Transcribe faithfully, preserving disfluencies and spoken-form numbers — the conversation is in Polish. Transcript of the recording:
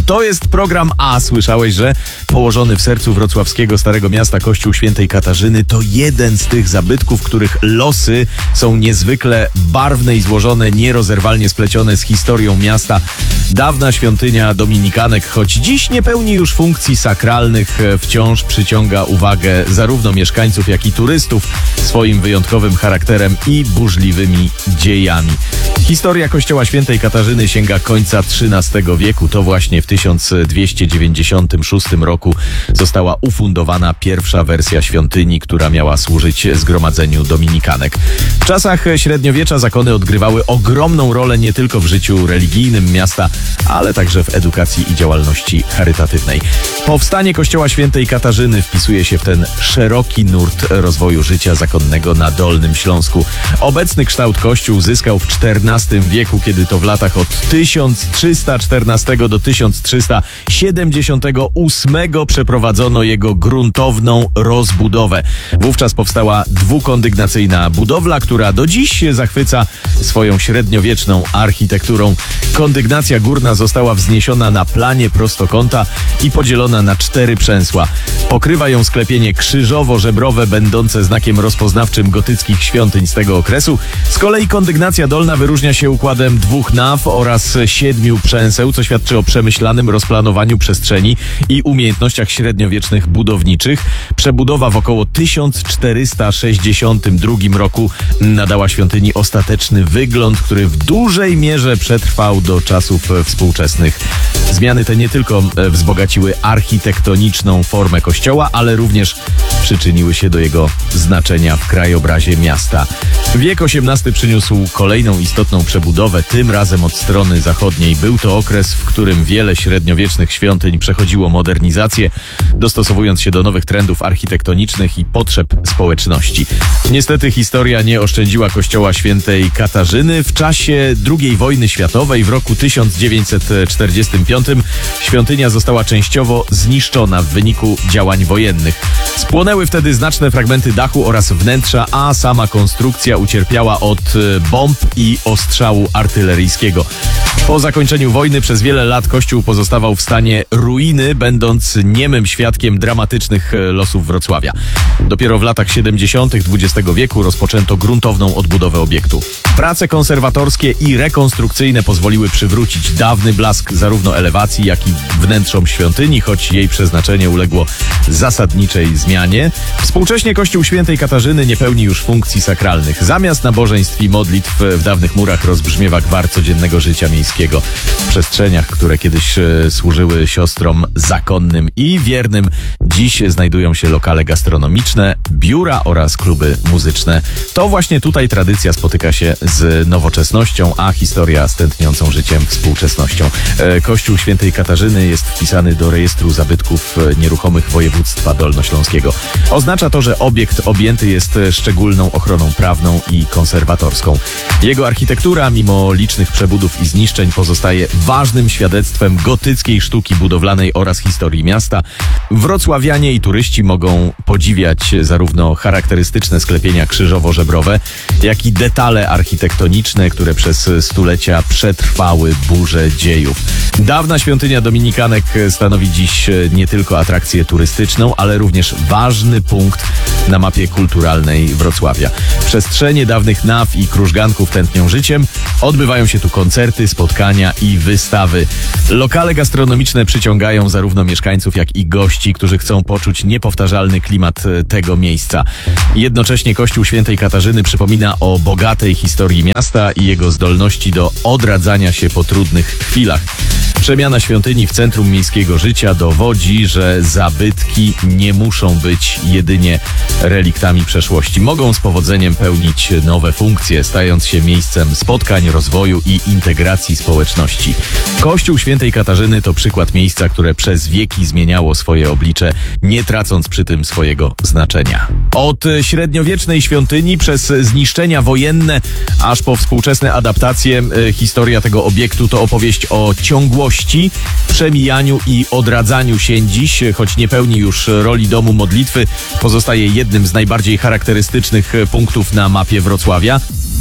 To jest program A. Słyszałeś, że położony w sercu wrocławskiego Starego Miasta kościół świętej Katarzyny to jeden z tych zabytków, których losy są niezwykle barwne i złożone, nierozerwalnie splecione z historią miasta. Dawna świątynia dominikanek, choć dziś nie pełni już funkcji sakralnych, wciąż przyciąga uwagę zarówno mieszkańców, jak i turystów swoim wyjątkowym charakterem i burzliwymi dziejami. Historia kościoła świętej Katarzyny sięga końca trzynastego wieku. To właśnie w tysiąc dwieście dziewięćdziesiątym szóstym roku została ufundowana pierwsza wersja świątyni, która miała służyć zgromadzeniu dominikanek. W czasach średniowiecza zakony odgrywały ogromną rolę nie tylko w życiu religijnym miasta, ale także w edukacji i działalności charytatywnej. Powstanie kościoła świętej Katarzyny wpisuje się w ten szeroki nurt rozwoju życia zakonnego na Dolnym Śląsku. Obecny kształt kościół zyskał w czternastym wieku, kiedy to w latach od tysiąc trzysta czternastego do tysiąc trzysta siedemdziesiątego ósmego przeprowadzono jego gruntowną rozbudowę. Wówczas powstała dwukondygnacyjna budowla, która do dziś zachwyca swoją średniowieczną architekturą. Kondygnacja górna została wzniesiona na planie prostokąta i podzielona na cztery przęsła. Pokrywa ją sklepienie krzyżowo-żebrowe, będące znakiem rozpoznawczym gotyckich świątyń z tego okresu. Z kolei kondygnacja dolna wyróżnia się układem dwóch naw oraz siedmiu przęseł, co świadczy o przemyślanym rozplanowaniu przestrzeni i umiejętnościach średniowiecznych budowniczych. Przebudowa w około tysiąc czterysta sześćdziesiątym drugim roku nadała świątyni ostateczny wygląd, który w dużej mierze przetrwał do czasów współczesnych. Zmiany te nie tylko wzbogaciły architektoniczną formę kościoła, ale również przyczyniły się do jego znaczenia w krajobrazie miasta. Wiek osiemnasty przyniósł kolejną istotną przebudowę, tym razem od strony zachodniej. Był to okres, w którym wiele średniowiecznych świątyń przechodziło modernizację, dostosowując się do nowych trendów architektonicznych i potrzeb społeczności. Niestety historia nie oszczędziła kościoła świętej Katarzyny. W czasie drugiej wojny światowej w roku tysiąc dziewięćset czterdziestym piątym świątynia została częściowo zniszczona w wyniku działań wojennych. Spłonęły wtedy znaczne fragmenty dachu oraz wnętrza, a sama konstrukcja ucierpiała od bomb i ostrzału artyleryjskiego. Po zakończeniu wojny przez wiele lat kościół pozostawał w stanie ruiny, będąc niemym świadkiem dramatycznych losów Wrocławia. Dopiero w latach siedemdziesiątych dwudziestego wieku rozpoczęto gruntowną odbudowę obiektu. Prace konserwatorskie i rekonstrukcyjne pozwoliły przywrócić dawny blask zarówno elewacji, jak i wnętrzom świątyni, choć jej przeznaczenie uległo zasadniczej zmianie. Współcześnie kościół świętej Katarzyny nie pełni już funkcji sakralnych. Zamiast nabożeństw i modlitw w dawnych murach rozbrzmiewa gwar codziennego życia miejskiego. W przestrzeniach, które kiedyś e, służyły siostrom zakonnym i wiernym, dziś znajdują się lokale gastronomiczne, biura oraz kluby muzyczne. To właśnie tutaj tradycja spotyka się z nowoczesnością, a historia z tętniącą życiem współczesnością. E, Kościół świętej Katarzyny jest wpisany do rejestru zabytków nieruchomych województwa dolnośląskiego. Oznacza to, że obiekt objęty jest szczególną ochroną prawną i konserwatorską. Jego architektura, mimo licznych przebudów i zniszczeń, pozostaje ważnym świadectwem gotyckiej sztuki budowlanej oraz historii miasta. Wrocławianie i turyści mogą podziwiać zarówno charakterystyczne sklepienia krzyżowo-żebrowe, jak i detale architektoniczne, które przez stulecia przetrwały burzę dziejów. Dawna świątynia dominikanek stanowi dziś nie tylko atrakcję turystyczną, ale również ważny punkt na mapie kulturalnej Wrocławia. Przestrzenie dawnych naw i krużganków tętnią życiem. Odbywają się tu koncerty, spotkania i wystawy. Lokale gastronomiczne przyciągają zarówno mieszkańców, jak i gości, którzy chcą poczuć niepowtarzalny klimat tego miejsca. Jednocześnie kościół świętej Katarzyny przypomina o bogatej historii miasta i jego zdolności do odradzania się po trudnych chwilach. Przemiana świątyni w centrum miejskiego życia dowodzi, że zabytki nie muszą być jedynie reliktami przeszłości. Mogą z powodzeniem pełnić nowe funkcje, stając się miejscem spotkań, rozwoju i integracji społeczności. Kościół świętej Katarzyny to przykład miejsca, które przez wieki zmieniało swoje oblicze, nie tracąc przy tym swojego znaczenia. Od średniowiecznej świątyni przez zniszczenia wojenne, aż po współczesne adaptacje, historia tego obiektu to opowieść o ciągłości, przemijaniu i odradzaniu się dziś, choć nie pełni już roli domu modlitwy, pozostaje jednym z najbardziej charakterystycznych punktów na mapie Wrocławia.